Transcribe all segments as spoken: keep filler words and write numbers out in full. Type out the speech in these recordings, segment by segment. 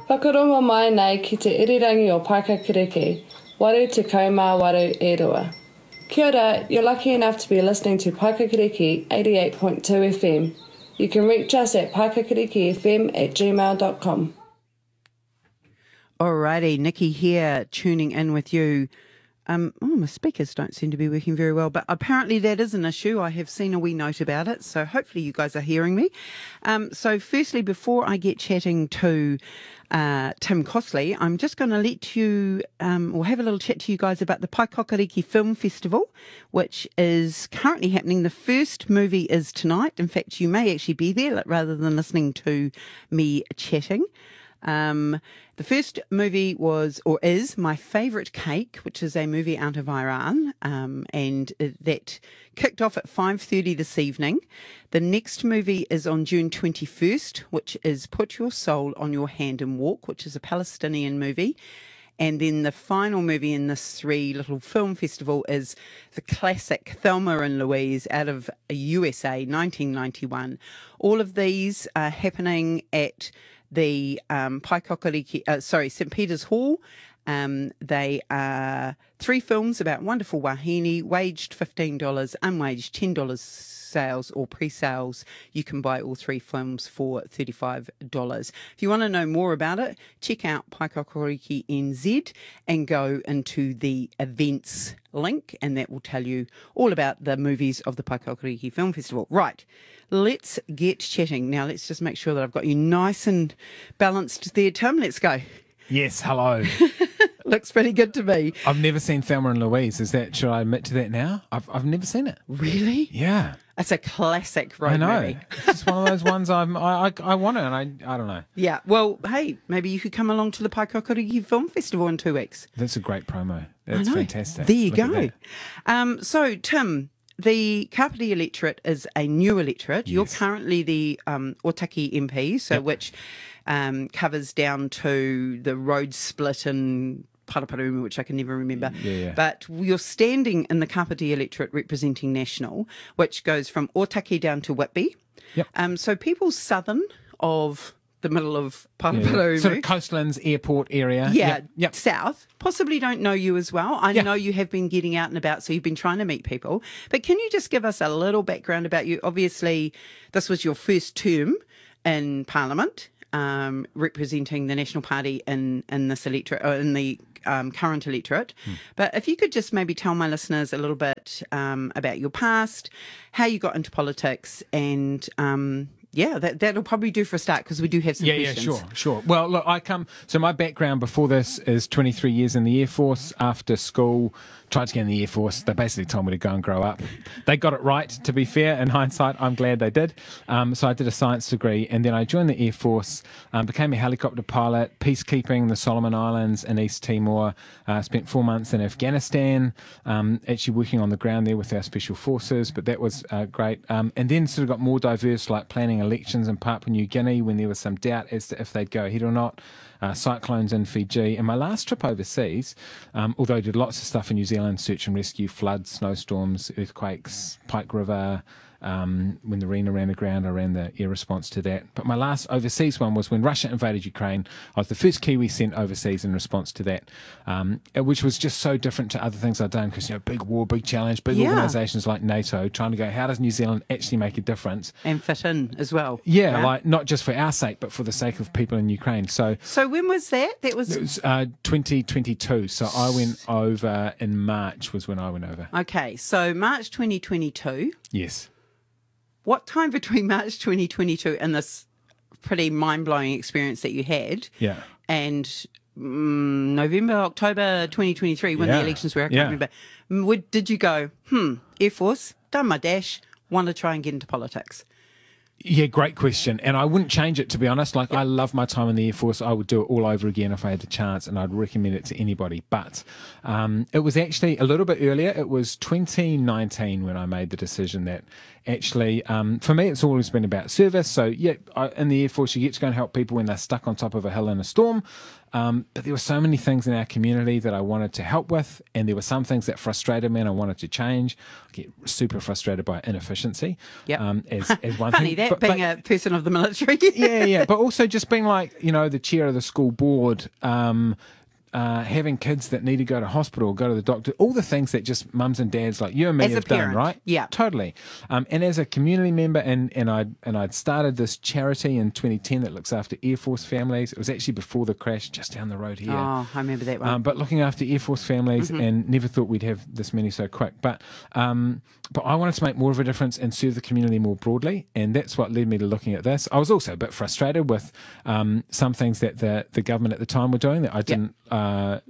Whakarongo mai nei ki te irirangi o Paikakiriki, waru te kaumā waru e rua. Kia ora, you're lucky enough to be listening to Paikakiriki eighty-eight point two F M. You can reach us at paikakirikifm at gmail dot com. Alrighty, Nikki here, tuning in with you. Um, oh, my speakers don't seem to be working very well, but apparently that is an issue. I have seen a wee note about it, so hopefully you guys are hearing me. Um, so firstly, before I get chatting to uh, Tim Costley, I'm just going to let you, um, or have a little chat to you guys about the Paikakiriki Film Festival, which is currently happening. The first movie is tonight. In fact, you may actually be there rather than listening to me chatting. Um, the first movie was, or is, My Favourite Cake, which is a movie out of Iran, um, and that kicked off at five thirty this evening. The next movie is on June twenty-first, which is Put Your Soul on Your Hand and Walk, which is a Palestinian movie. And then the final movie in this three little film festival is the classic Thelma and Louise out of U S A, nineteen ninety-one. All of these are happening at the um, Paikakiriki, uh, sorry, Saint Peter's Hall. Um, they are three films about wonderful wahine, waged fifteen dollars, unwaged ten dollars sales or pre-sales. You can buy all three films for thirty-five dollars. If you want to know more about it, check out Paikakiriki N Z and go into the events link, and that will tell you all about the movies of the Paikakiriki Film Festival. Right, let's get chatting. Now, let's just make sure that I've got you nice and balanced there, Tim. Let's go. Yes, hello. Looks pretty good to me. I've never seen Thelma and Louise. Is that, should I admit to that now? I've I've never seen it. Really? Yeah. It's a classic road I know. movie. It's just one of those ones I'm, I, I, I want it, and I, I don't know. Yeah. Well, hey, maybe you could come along to the Paikakiriki Film Festival in two weeks. That's a great promo. That's fantastic. There you Look go. Um, so, Tim, the Kapiti electorate is a new electorate. Yes. You're currently the um, Otaki M P, so Yep. which um, covers down to the road split in Paraparaumu, which I can never remember. Yeah, yeah. But you're standing in the Kapiti electorate representing National, which goes from Otaki down to Whitby. Yep. Um, so people southern of the middle of Yeah, Paraparaumu. yeah. Sort of coastlands, airport area. Yeah, Yep. Yep. south, possibly don't know you as well. I Yeah. know you have been getting out and about, so you've been trying to meet people. But can you just give us a little background about you? Obviously, this was your first term in Parliament, um, representing the National Party in, in this electorate, or in the um, current electorate. Hmm. But if you could just maybe tell my listeners a little bit um, about your past, how you got into politics, and um, yeah, that, that'll probably do for a start, because we do have some Yeah, questions. yeah, sure, sure. Well, look, I come, so my background before this is twenty-three years in the Air Force. After school, tried to get in the Air Force. They basically told me to go and grow up. They got it right, to be fair. In hindsight, I'm glad they did. Um, so I did a science degree, and then I joined the Air Force, um, became a helicopter pilot, peacekeeping the Solomon Islands in East Timor, uh, spent four months in Afghanistan, um, actually working on the ground there with our special forces, but that was uh, great. Um, and then sort of got more diverse, like planning elections in Papua New Guinea when there was some doubt as to if they'd go ahead or not. Uh, cyclones in Fiji. And my last trip overseas, um, although I did lots of stuff in New Zealand, search and rescue, floods, snowstorms, earthquakes, Pike River, um, when the arena ran aground, I ran the air response to that. But my last overseas one was when Russia invaded Ukraine. I was the first Kiwi sent overseas in response to that, um, which was just so different to other things I'd done, because, you know, big war, big challenge, big Yeah. organisations like NATO, trying to go, how does New Zealand actually make a difference? And fit in as well. Yeah, right? like not just for our sake, but for the sake of people in Ukraine. So So when was that? That was... it was uh, twenty twenty-two. So I went over in March was when I went over. Okay, so March twenty twenty-two. Yes. What time between March twenty twenty-two and this pretty mind-blowing experience that you had, Yeah. and mm, November, October twenty twenty-three, when the Yeah. elections were, I can't Yeah. remember, mm, would, did you go, hmm, Air Force, done my dash, want to try and get into politics? Yeah, great question. And I wouldn't change it, to be honest. Like, I love my time in the Air Force. I would do it all over again if I had the chance, and I'd recommend it to anybody. But um, it was actually a little bit earlier. It was twenty nineteen when I made the decision that actually, um, for me, it's always been about service. So, yeah, I, in the Air Force, you get to go and help people when they're stuck on top of a hill in a storm. Um, but there were so many things in our community that I wanted to help with, and there were some things that frustrated me and I wanted to change. I get super frustrated by inefficiency. Yep. Um, as, as one Funny thing. that, But- being but- a person of the military. yeah, yeah. But also just being like, you know, the chair of the school board, um, uh, having kids that need to go to hospital, go to the doctor, all the things that just mums and dads like you and me As a have done, parent, right? yeah. Totally. Um, and as a community member, and, and I and I'd started this charity in twenty ten that looks after Air Force families. It was actually before the crash, just down the road here. Oh, I remember that one. Um, but looking after Air Force families, Mm-hmm. and never thought we'd have this many so quick. But um, but I wanted to make more of a difference and serve the community more broadly, and that's what led me to looking at this. I was also a bit frustrated with um, some things that the the government at the time were doing that I didn't. Uh,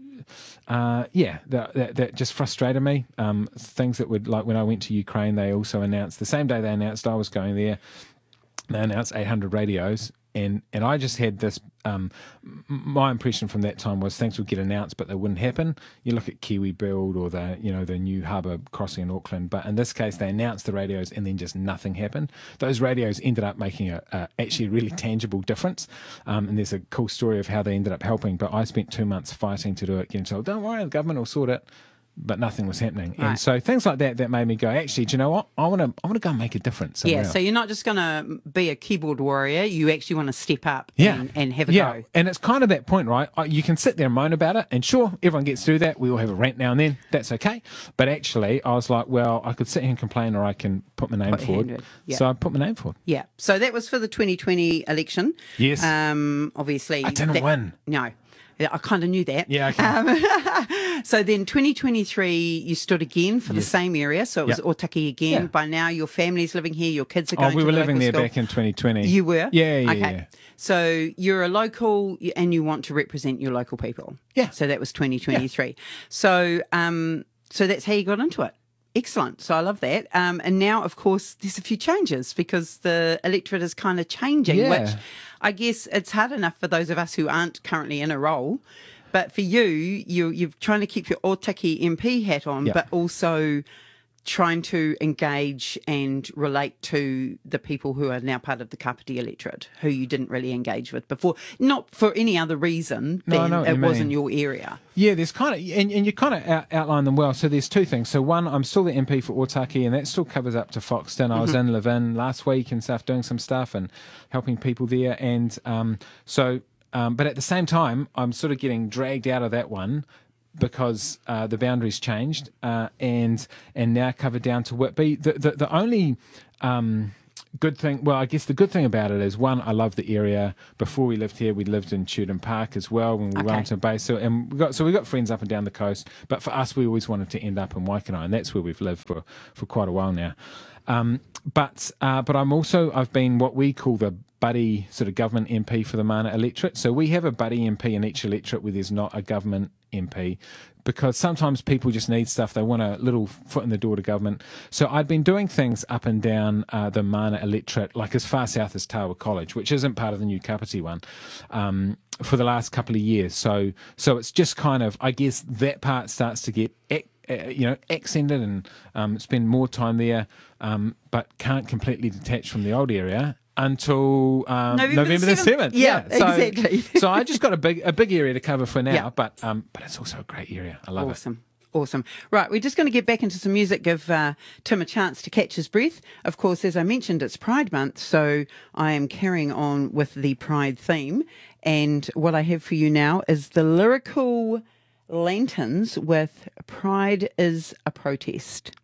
uh, yeah, that, that that just frustrated me. Um, things that would, like when I went to Ukraine, they also announced the same day they announced I was going there. They announced eight hundred radios, and, and I just had this. Um, m- my impression from that time was things would get announced, but they wouldn't happen. You look at Kiwi Build or the you know the new harbour crossing in Auckland, but in this case they announced the radios and then just nothing happened. Those radios ended up making a, a actually a really tangible difference, um, and there's a cool story of how they ended up helping. But I spent two months fighting to do it, getting told, "Don't worry, the government will sort it." But nothing was happening, Right. and so things like that that made me go, actually, do you know what? I want to, I want to go and make a difference. yeah, somewhere so else. you're not just going to be a keyboard warrior. You actually want to step up Yeah. and, and have a yeah. go. And it's kind of that point, right? I- You can sit there and moan about it, and sure, everyone gets through that. We all have a rant now and then. That's okay. But actually, I was like, well, I could sit here and complain, or I can put my name Put your hand forward. in. Yeah. So I put my name forward. Yeah. So that was for the twenty twenty election. Yes. Um, obviously. I didn't that- win. No. I kind of knew that. Yeah, okay. Um, so then twenty twenty-three, you stood again for the Yes. same area. So it was Yep. Otaki again. Yeah. By now, your family's living here. Your kids are Oh, going we to were the living local there school. back in twenty twenty. You were? Yeah, yeah, okay. yeah. So you're a local and you want to represent your local people. Yeah. So that was twenty twenty-three. So um, so that's how you got into it. Excellent. So I love that. Um, and now, of course, there's a few changes because the electorate is kind of changing, Yeah. which I guess it's hard enough for those of us who aren't currently in a role. But for you, you you're trying to keep your Otaki M P hat on, Yeah. but also trying to engage and relate to the people who are now part of the Kapiti electorate, who you didn't really engage with before, not for any other reason No, I than know what it you wasn't mean. your area. Yeah, there's kind of, and, and you kind of out, outline them well. So there's two things. So one, I'm still the M P for Otaki, and that still covers up to Foxton. I was in Levin last week and stuff, doing some stuff and helping people there. And um, so, um, but at the same time, I'm sort of getting dragged out of that one because uh, the boundaries changed uh, and and now covered down to Whitby. The the, the only um, good thing, well, I guess the good thing about it is, one, I love the area. Before we lived here, we lived in Chewton Park as well when we were Okay. Wellington Bay. So and we got so we got friends up and down the coast. But for us, we always wanted to end up in Waikanae, and that's where we've lived for, for quite a while now. Um, but uh, but I'm also I've been what we call the buddy sort of government M P for the Mana electorate. So we have a buddy M P in each electorate where there's not a government M P, because sometimes people just need stuff. They want a little foot in the door to government. So I'd been doing things up and down uh, the Mana electorate, like as far south as Tawa College, which isn't part of the new Kapiti one, um, for the last couple of years. So so it's just kind of, I guess that part starts to get ac- uh, you know, accented and um, spend more time there, um, but can't completely detach from the old area until um, November November, the the seventh. seventh. Yeah, so, exactly. so I just got a big a big area to cover for now, Yeah. but um, but it's also a great area. I love it. Awesome. Awesome. Right, we're just going to get back into some music, give uh, Tim a chance to catch his breath. Of course, as I mentioned, it's Pride Month, so I am carrying on with the Pride theme. And what I have for you now is the Lyrical Lanterns with Pride is a Protest.